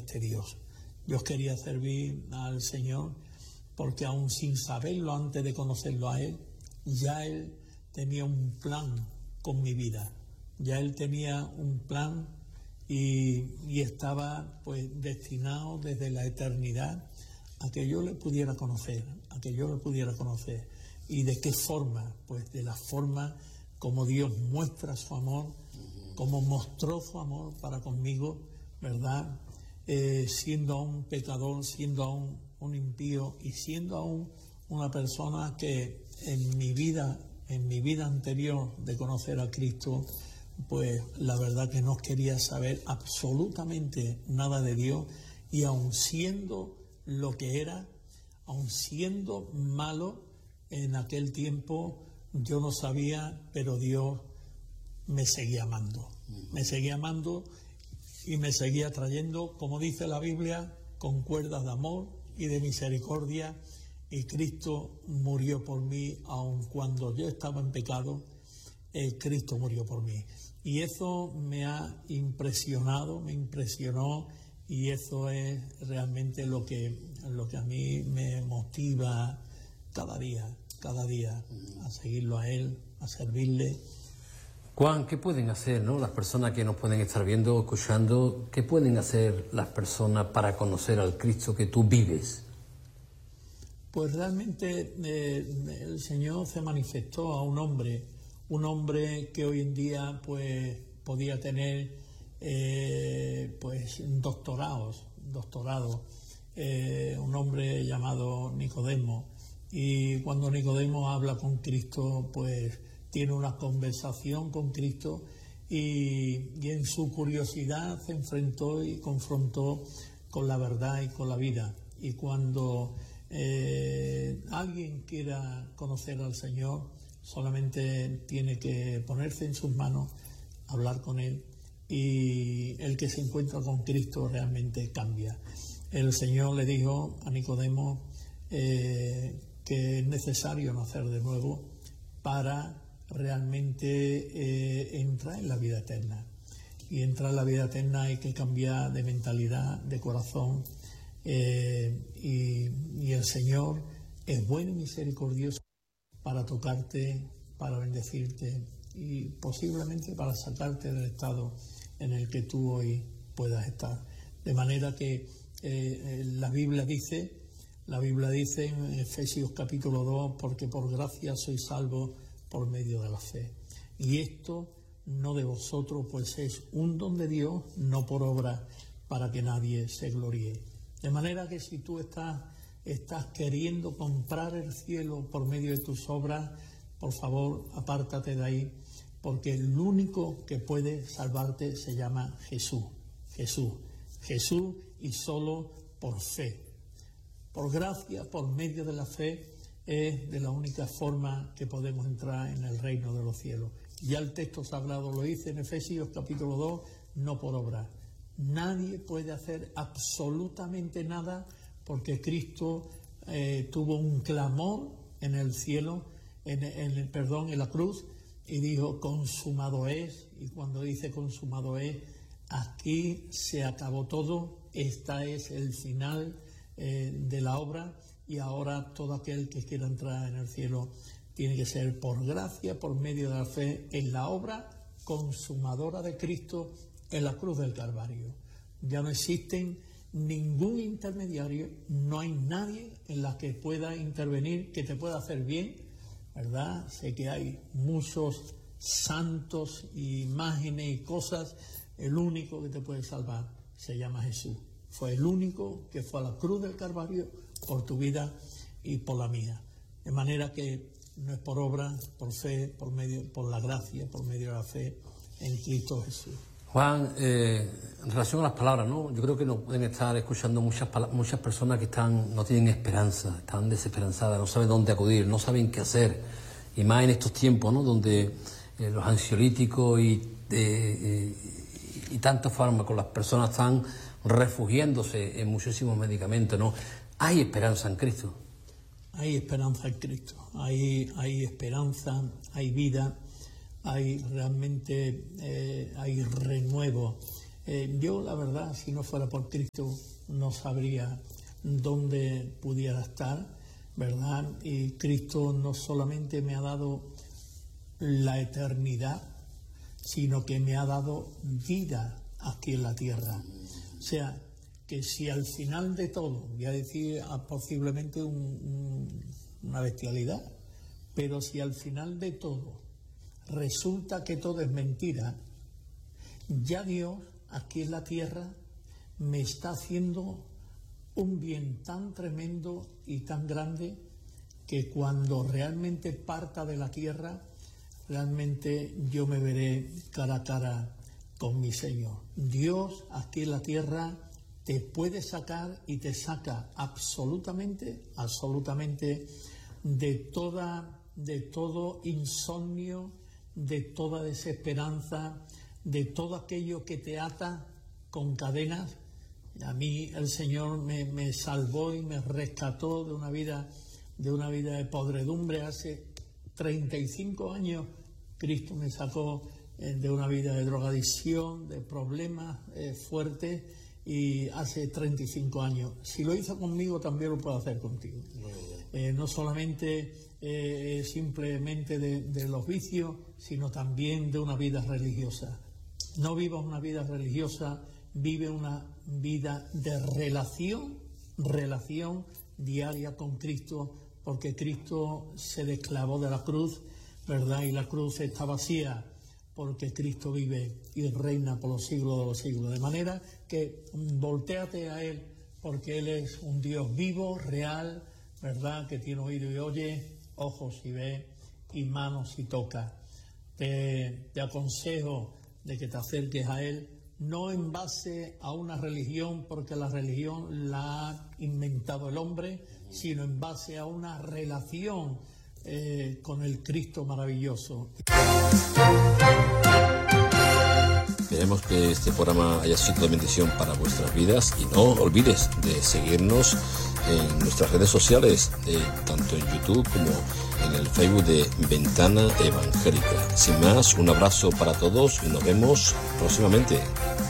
este Dios. Yo quería servir al Señor porque aún sin saberlo antes de conocerlo a Él, ya Él tenía un plan con mi vida. Ya Él tenía un plan y estaba pues destinado desde la eternidad a que yo le pudiera conocer, ¿Y de qué forma? Pues de la forma como Dios muestra su amor, como mostró su amor para conmigo, ¿verdad? Siendo aún pecador, siendo aún un impío y siendo aún una persona que en mi vida anterior de conocer a Cristo, pues la verdad que no quería saber absolutamente nada de Dios, y aun siendo lo que era, aun siendo malo en aquel tiempo, yo no sabía, pero Dios me seguía amando y me seguía trayendo, como dice la Biblia, con cuerdas de amor y de misericordia, y Cristo murió por mí, aun cuando yo estaba en pecado, Cristo murió por mí. Y eso me ha impresionado, me impresionó, y eso es realmente lo que a mí me motiva cada día a seguirlo a Él, a servirle. Juan, ¿qué pueden hacer, las personas que nos pueden estar viendo, escuchando? ¿Qué pueden hacer las personas para conocer al Cristo que tú vives? Pues realmente el Señor se manifestó a un hombre que hoy en día pues podía tener pues doctorados, un hombre llamado Nicodemo, y cuando Nicodemo habla con Cristo, pues tiene una conversación con Cristo, y en su curiosidad se enfrentó y confrontó con la verdad y con la vida. Y cuando alguien quiera conocer al Señor, solamente tiene que ponerse en sus manos, hablar con Él, y el que se encuentra con Cristo realmente cambia. El Señor le dijo a Nicodemo que es necesario nacer de nuevo para realmente entrar en la vida eterna. Y entrar en la vida eterna hay que cambiar de mentalidad, de corazón, y el Señor es bueno y misericordioso para tocarte, para bendecirte y posiblemente para sacarte del estado en el que tú hoy puedas estar. De manera que la Biblia dice en Efesios capítulo 2, porque por gracia sois salvos por medio de la fe. Y esto no de vosotros, pues es un don de Dios, no por obra, para que nadie se gloríe. De manera que si tú estás queriendo comprar el cielo por medio de tus obras, por favor, apártate de ahí, porque el único que puede salvarte se llama Jesús, y solo por fe. Por gracia, por medio de la fe, es de la única forma que podemos entrar en el reino de los cielos. Ya el texto sagrado lo dice en Efesios capítulo 2, no por obra. Nadie puede hacer absolutamente nada, porque Cristo tuvo un clamor en el cielo, en la cruz, y dijo: consumado es. Y cuando dice consumado es, aquí se acabó todo, esta es el final de la obra, y ahora todo aquel que quiera entrar en el cielo tiene que ser por gracia, por medio de la fe en la obra consumadora de Cristo en la cruz del Calvario. Ya no existen ningún intermediario, no hay nadie en la que pueda intervenir, que te pueda hacer bien, ¿verdad? Sé que hay muchos santos, imágenes y cosas. El único que te puede salvar se llama Jesús. Fue el único que fue a la cruz del Calvario por tu vida y por la mía. De manera que no es por obra, por fe, por la gracia, por medio de la fe en Cristo Jesús. Juan, en relación a las palabras, yo creo que nos pueden estar escuchando muchas personas que no tienen esperanza, están desesperanzadas, no saben dónde acudir, no saben qué hacer, y más en estos tiempos, donde los ansiolíticos y tantos fármacos, las personas están refugiándose en muchísimos medicamentos, Hay esperanza en Cristo. Hay esperanza en Cristo, hay esperanza, hay vida, hay realmente hay renuevo. Yo, la verdad, si no fuera por Cristo, no sabría dónde pudiera estar, ¿verdad? Y Cristo no solamente me ha dado la eternidad, sino que me ha dado vida aquí en la tierra. O sea, que si al final de todo, voy a decir posiblemente una bestialidad, pero si al final de todo resulta que todo es mentira, ya Dios aquí en la tierra me está haciendo un bien tan tremendo y tan grande que cuando realmente parta de la tierra, realmente yo me veré cara a cara con mi Señor. Dios aquí en la tierra te puede sacar y te saca absolutamente de todo insomnio, de toda desesperanza, de todo aquello que te ata con cadenas. A mí el Señor me salvó y me rescató de una vida de podredumbre. Hace 35 años Cristo me sacó de una vida de drogadicción, de problemas fuertes, y hace 35 años. Si lo hizo conmigo, también lo puedo hacer contigo. No solamente simplemente de los vicios, sino también de una vida religiosa. No vivas una vida religiosa, vive una vida de relación diaria con Cristo, porque Cristo se desclavó de la cruz, ¿verdad? Y la cruz está vacía, porque Cristo vive y reina por los siglos de los siglos. De manera que voltéate a Él, porque Él es un Dios vivo, real, ¿verdad? Que tiene oído y oye, ojos y ve, y manos y toca. Te aconsejo de que te acerques a Él, no en base a una religión, porque la religión la ha inventado el hombre, sino en base a una relación con el Cristo maravilloso. Esperemos que este programa haya sido de bendición para vuestras vidas, y no olvides de seguirnos en nuestras redes sociales, tanto en YouTube como en el Facebook de Ventana Evangélica. Sin más, un abrazo para todos y nos vemos próximamente.